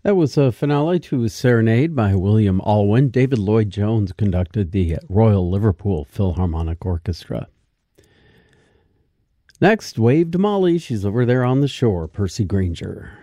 That was a finale to Serenade by William Alwyn. David Lloyd-Jones conducted the Royal Liverpool Philharmonic Orchestra. Next, Wave to Molly. She's over there on the shore, Percy Grainger.